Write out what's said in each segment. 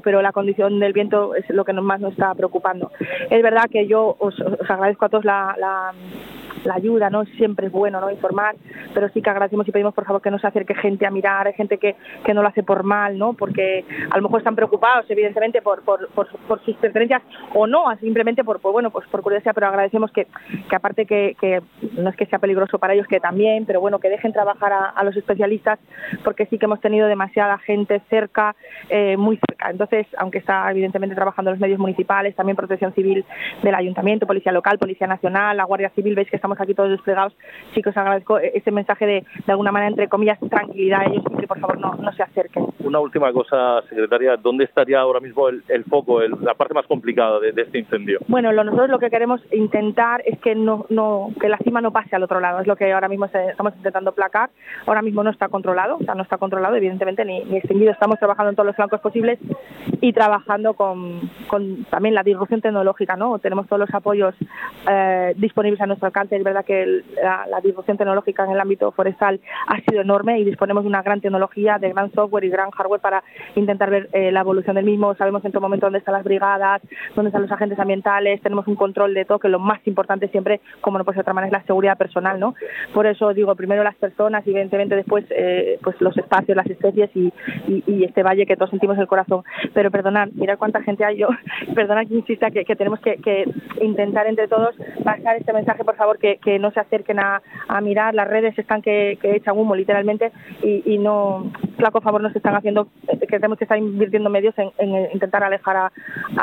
la condición del viento es lo que más nos está preocupando. Es verdad que yo os agradezco a todos la ayuda, ¿no? Siempre es bueno, ¿no?, informar, pero sí que agradecemos y pedimos por favor que no se acerque gente a mirar. Hay gente que no lo hace por mal, ¿no?, porque a lo mejor están preocupados evidentemente por sus preferencias o no, simplemente por curiosidad, pero agradecemos que aparte que no es que sea peligroso para ellos, que también, pero bueno, que dejen trabajar a los especialistas, porque sí que hemos tenido demasiada gente cerca, muy cerca. Entonces, aunque está evidentemente trabajando los medios municipales, también Protección Civil del Ayuntamiento, Policía Local, Policía Nacional, la Guardia Civil, veis que estamos aquí todos desplegados, sí que os agradezco ese mensaje de alguna manera, entre comillas, tranquilidad a ellos y que por favor no se acerquen. Una última cosa, secretaria, ¿dónde estaría ahora mismo el foco, la parte más complicada de este incendio? Bueno, nosotros lo que queremos intentar es que que la cima no pase al otro lado, es lo que ahora mismo estamos intentando placar. Ahora mismo no está controlado, evidentemente ni extinguido. Estamos trabajando en todos los flancos posibles y trabajando con también la disrupción tecnológica, ¿no? Tenemos todos los apoyos disponibles a nuestro alcance. Es verdad que la disrupción tecnológica en el ámbito forestal ha sido enorme y disponemos de una gran tecnología, de gran software y gran hardware para intentar ver la evolución del mismo. Sabemos en todo momento dónde están las brigadas, dónde están los agentes ambientales, tenemos un control de todo, que lo más importante siempre, como no puede ser de otra manera, es la seguridad personal, ¿no? Por eso digo, primero las personas y evidentemente después pues los espacios, las especies y este valle que todos sentimos en el corazón. Pero perdonad, mirad cuánta gente hay. Perdonad que insista que tenemos que intentar entre todos pasar este mensaje, por favor, que no se acerquen a mirar. Las redes están que echan humo literalmente y no, flaco favor, nos están haciendo, que tenemos que estar invirtiendo medios en intentar alejar a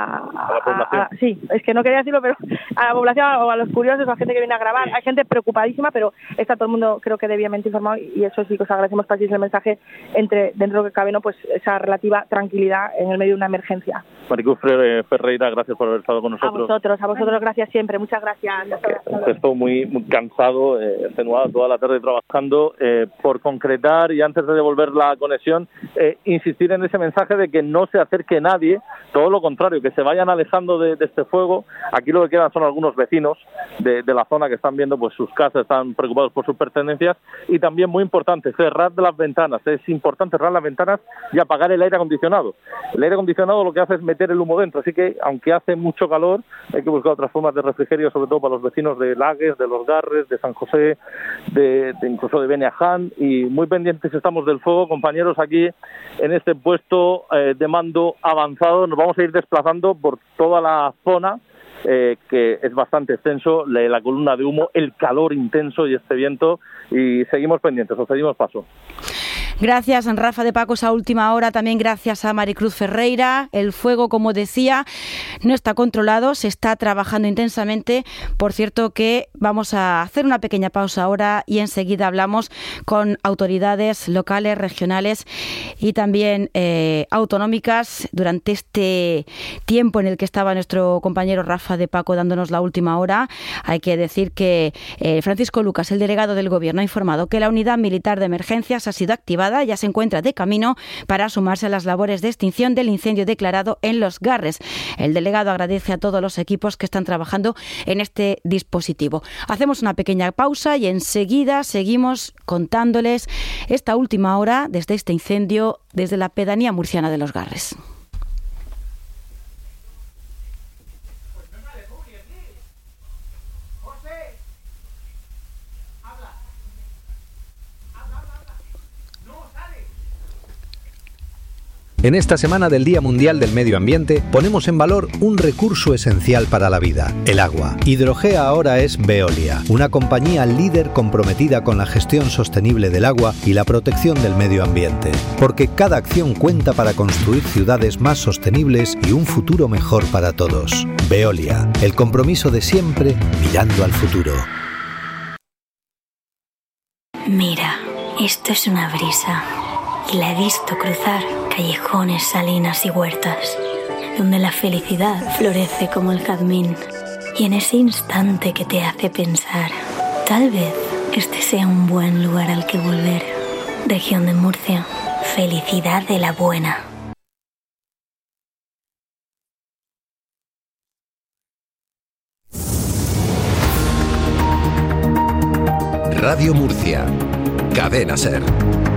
la población. Sí, es que no quería decirlo, pero a la población o a los curiosos o a gente que viene a grabar. Hay gente preocupadísima, pero está todo el mundo, creo que debidamente informado, y eso sí que os agradecemos para el mensaje dentro de lo que cabe, ¿no?, pues esa relativa tranquilidad en el medio de una emergencia. Maricruz Ferreira, gracias por haber estado con nosotros. A vosotros gracias siempre, muchas gracias. Estoy muy cansado, extenuado toda la tarde trabajando. Por concretar, y antes de devolver la conexión, insistir en ese mensaje de que no se acerque nadie, todo lo contrario, que se vayan alejando de este fuego. Aquí lo que quedan son algunos vecinos de la zona que están viendo pues sus casas, están preocupados por sus pertenencias, y también muy importante, cerrar las ventanas. Es importante cerrar las ventanas y apagar el aire acondicionado. El aire acondicionado lo que hace es meter el humo dentro, así que aunque hace mucho calor, hay que buscar otras formas de refrigerio, sobre todo para los vecinos de Lagues, de Los Garres, de San José, incluso de Beniaján, y muy pendientes estamos del fuego, compañeros, aquí en este puesto de mando avanzado. Nos vamos a ir desplazando por toda la zona, que es bastante extenso, la columna de humo, el calor intenso y este viento, y seguimos pendientes, os pedimos paso. Gracias, Rafa de Paco, esa última hora. También gracias a Maricruz Ferreira. El fuego, como decía, no está controlado, se está trabajando intensamente. Por cierto que vamos a hacer una pequeña pausa ahora y enseguida hablamos con autoridades locales, regionales y también autonómicas durante este tiempo en el que estaba nuestro compañero Rafa de Paco dándonos la última hora. Hay que decir que Francisco Lucas, el delegado del Gobierno, ha informado que la unidad militar de emergencias ha sido activada, ya se encuentra de camino para sumarse a las labores de extinción del incendio declarado en Los Garres. El delegado agradece a todos los equipos que están trabajando en este dispositivo. Hacemos una pequeña pausa y enseguida seguimos contándoles esta última hora desde este incendio, desde la pedanía murciana de Los Garres. En esta semana del Día Mundial del Medio Ambiente ponemos en valor un recurso esencial para la vida, el agua. Hidrogea ahora es Veolia, una compañía líder comprometida con la gestión sostenible del agua y la protección del medio ambiente. Porque cada acción cuenta para construir ciudades más sostenibles y un futuro mejor para todos. Veolia, el compromiso de siempre mirando al futuro. Mira, esto es una brisa. Y la he visto cruzar callejones, salinas y huertas, donde la felicidad florece como el jazmín. Y en ese instante que te hace pensar, tal vez este sea un buen lugar al que volver. Región de Murcia, felicidad de la buena. Radio Murcia, Cadena SER.